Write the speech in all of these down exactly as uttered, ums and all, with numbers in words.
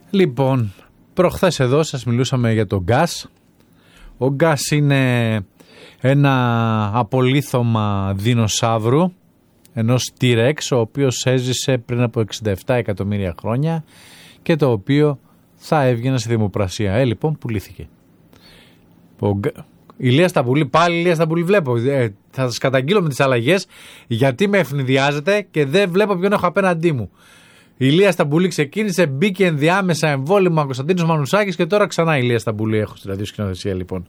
Λοιπόν, προχθές εδώ σας μιλούσαμε για τον γκάς. Ο γκάς είναι ένα απολίθωμα δεινοσαύρου, ενός T-Rex, ο οποίος έζησε πριν από εξήντα επτά εκατομμύρια χρόνια και το οποίο θα έβγαινε σε δημοπρασία. Ε, λοιπόν, πουλήθηκε. Ο... Ηλία Σταμπουλή, πάλι Ηλία Σταμπουλή βλέπω. Ε, θα σας καταγγείλω με τις αλλαγές, γιατί με ευνηδιάζετε και δεν βλέπω ποιον έχω απέναντί μου. Η Ηλία Σταμπουλή ξεκίνησε, μπήκε ενδιάμεσα εμβόλυμα ο Κωνσταντίνος Μανουσάκης και τώρα ξανά η Ηλία Σταμπουλή έχω στη ραδιοσκηνοθεσία λοιπόν.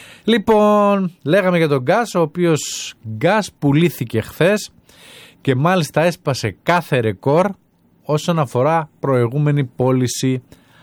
Λοιπόν, λέγαμε για τον γκάς, ο οποίος γκάς πουλήθηκε χθες και μάλιστα έσπασε κάθε ρεκόρ όσον αφορά προηγούμενη πώληση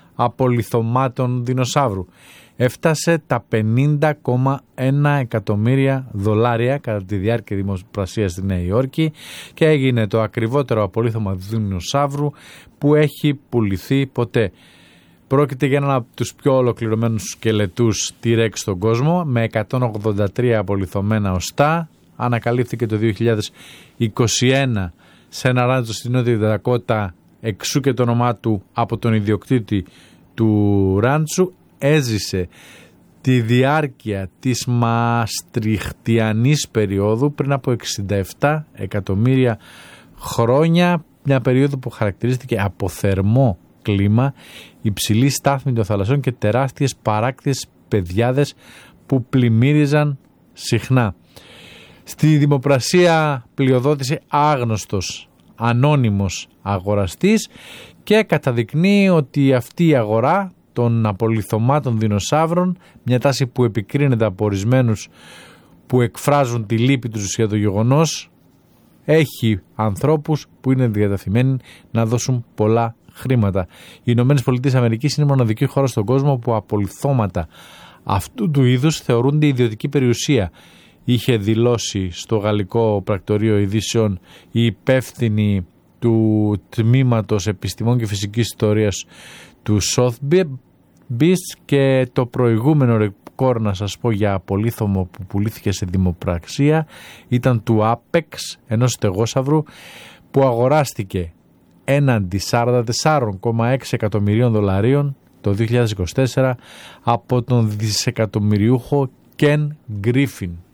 απολιθωμάτων δεινοσαύρου. Έφτασε τα πενήντα κόμμα ένα εκατομμύρια δολάρια κατά τη διάρκεια δημοπρασίας στη Νέα Υόρκη και έγινε το ακριβότερο απολίθωμα δεινοσαύρου που έχει πουληθεί ποτέ. Πρόκειται για έναν από τους πιο ολοκληρωμένους σκελετούς T-Rex στον κόσμο με εκατόν ογδόντα τρία απολιθωμένα οστά. Ανακαλύφθηκε το δύο χιλιάδες είκοσι ένα σε ένα ράντζο στην Νότια Δακότα, εξού και το όνομά του από τον ιδιοκτήτη του ράντσου. Έζησε τη διάρκεια της Μαστριχτιανής περίοδου πριν από εξήντα επτά εκατομμύρια χρόνια, μια περίοδο που χαρακτηρίστηκε από θερμό κλίμα, υψηλή στάθμη των θαλασσών και τεράστιες παράκτιες πεδιάδες που πλημμύριζαν συχνά. Στη δημοπρασία πλειοδότησε άγνωστος ανώνυμος αγοραστής και καταδεικνύει ότι αυτή η αγορά των απολιθωμάτων δεινοσαύρων, μια τάση που επικρίνεται από ορισμένους που εκφράζουν τη λύπη τους για το γεγονός, έχει ανθρώπους που είναι διατεθειμένοι να δώσουν πολλά χρήματα. Οι Ηνωμένες Πολιτείες Αμερικής είναι η μοναδική χώρα στον κόσμο που απολιθώματα αυτού του είδους θεωρούνται ιδιωτική περιουσία. Είχε δηλώσει στο Γαλλικό Πρακτορείο Ειδήσεων η υπεύθυνη του Τμήματος Επιστημών και Φυσικής Ιστορίας του Sotheby's και το προηγούμενο ρεκόρ, να σας πω, για απολίθωμο που πουλήθηκε σε δημοπραξία ήταν του Apex, ενός στεγόσαυρου που αγοράστηκε έναντι σαράντα τέσσερα κόμμα έξι εκατομμυρίων δολαρίων το δύο χιλιάδες είκοσι τέσσερα από τον δισεκατομμυριούχο Ken Griffin.